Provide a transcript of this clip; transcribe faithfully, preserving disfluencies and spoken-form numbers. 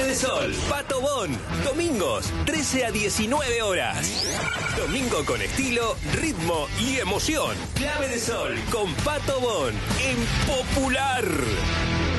de Sol, Pato Bon. Domingos, trece a diecinueve horas. Domingo con estilo, ritmo y emoción. Clave de Sol con Pato Bon en Popular.